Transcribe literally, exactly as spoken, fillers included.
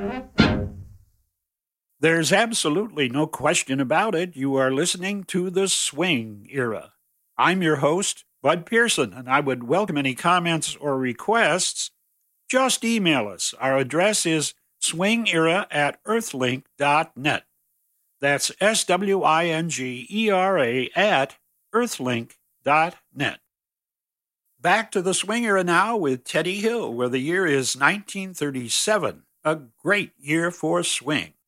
There's absolutely no question about it. You are listening to the Swing Era. I'm your host, Bud Pearson, and I would welcome any comments or requests. Just email us. Our address is swingera at earthlink dot net. That's S W I N G E R A at earthlink dot net. Back to the Swing Era now with Teddy Hill, where the year is nineteen thirty-seven, a great year for swing.